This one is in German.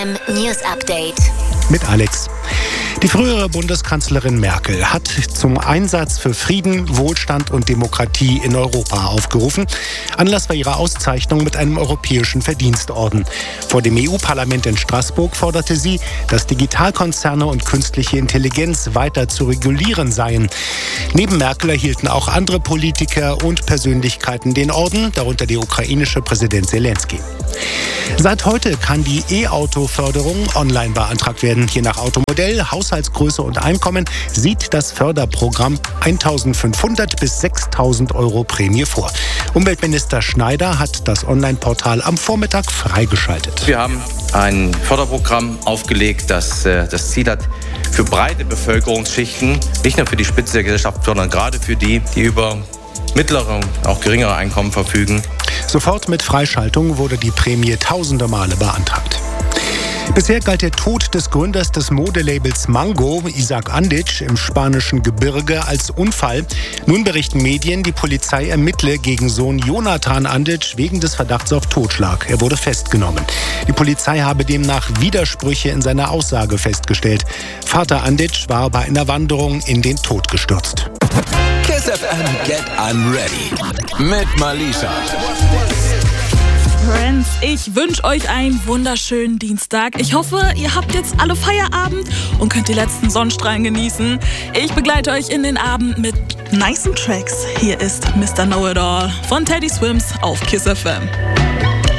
News Update mit Alex. Die frühere Bundeskanzlerin Merkel hat zum Einsatz für Frieden, Wohlstand und Demokratie in Europa aufgerufen. Anlass war ihre Auszeichnung mit einem europäischen Verdienstorden. Vor dem EU-Parlament in Straßburg forderte sie, dass Digitalkonzerne und künstliche Intelligenz weiter zu regulieren seien. Neben Merkel erhielten auch andere Politiker und Persönlichkeiten den Orden, darunter der ukrainische Präsident Zelensky. Seit heute kann die E-Auto-Förderung online beantragt werden. Je nach Automodell, Haushaltsgröße und Einkommen sieht das Förderprogramm 1.500 bis 6.000 Euro Prämie vor. Umweltminister Schneider hat das Online-Portal am Vormittag freigeschaltet. Wir haben ein Förderprogramm aufgelegt, das das Ziel hat, für breite Bevölkerungsschichten, nicht nur für die Spitze der Gesellschaft, sondern gerade für die über mittlere, auch geringere Einkommen verfügen. Sofort mit Freischaltung wurde die Prämie tausende Male beantragt. Bisher galt der Tod des Gründers des Modelabels Mango, Isaac Andic, im spanischen Gebirge als Unfall. Nun berichten Medien, die Polizei ermittle gegen Sohn Jonathan Andic wegen des Verdachts auf Totschlag. Er wurde festgenommen. Die Polizei habe demnach Widersprüche in seiner Aussage festgestellt. Vater Andic war bei einer Wanderung in den Tod gestürzt. Kiss FM, get unready mit Malisha. Friends, ich wünsche euch einen wunderschönen Dienstag. Ich hoffe, ihr habt jetzt alle Feierabend und könnt die letzten Sonnenstrahlen genießen. Ich begleite euch in den Abend mit nicen Tracks. Hier ist Mr. Know-It-All von Teddy Swims auf Kiss FM.